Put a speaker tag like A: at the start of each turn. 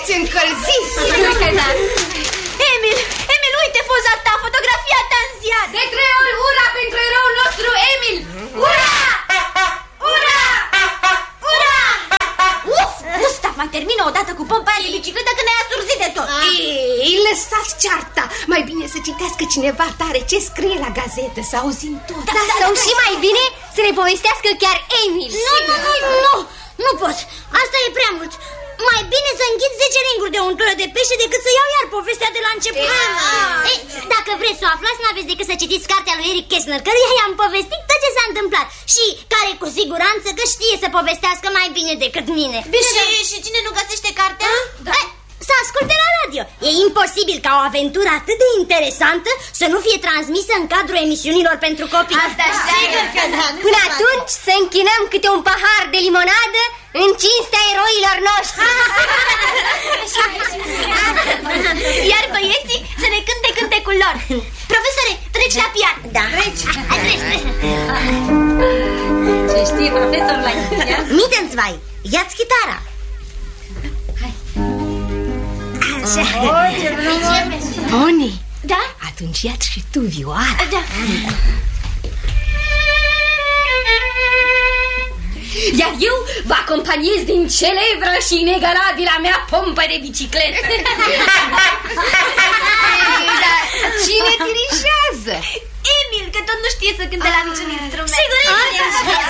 A: Aveți încălziți.
B: Emil, uite poza ta, fotografia ta în ziar.
C: De 3 ori ura pentru eroul nostru, Emil! Ura! Ura! Ura!
B: Uf, Gustav, mai termină odată cu pompa aia de bicicletă că ne-ai asurzit de tot.
A: Ei, lăsați cearta. Mai bine să citească cineva tare ce scrie la gazetă, să auzim tot.
D: Sau și mai bine să ne povestească chiar Emil.
B: Nu pot, asta e prea mult. Mai bine să înghit 10 ringuri de untură de pește decât să iau iar povestea de la început. Dacă vreți să o aflați, n-aveți decât să citiți cartea lui Eric Kästner, căruia i-am povestit tot ce s-a întâmplat și care cu siguranță că știe să povestească mai bine decât mine. Și cine nu găsește cartea? Să asculte la radio. E imposibil ca o aventură atât de interesantă să nu fie transmisă în cadrul emisiunilor pentru copii.
C: Asta sigur că da.
D: Până atunci să închinăm câte un pahar de limonadă în cinstea eroilor noștri.
B: Iar băieții să ne cânte cântecul lor. Profesore, treci la pian.
D: Da.
B: Treci.
C: Ce știe profesorul la pian?
B: Mittenzwei, ia-ți chitara.
A: Boni,
B: Da?
A: atunci ia-ți și tu vioara.
B: Da.
C: Iar eu vă acompaniez din celebră și inegalabila mea pompă de bicicletă.
A: Dar cine dirigează?
B: Emil, că tot nu știe să cânte la niciun instrument. Sigur, Emil.